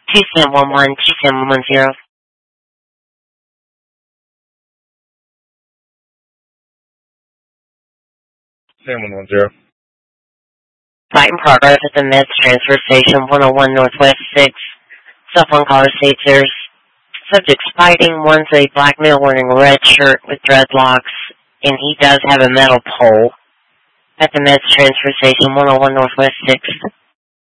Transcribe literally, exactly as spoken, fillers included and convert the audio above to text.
two seven one one, two seven one zero. seven one one zero. Flight in progress at the Meds Transfer Station, one oh one Northwest six. Cell phone caller states there's subject's fighting. One's a black male wearing a red shirt with dreadlocks, and he does have a metal pole at the Meds Transfer Station, one oh one Northwest six.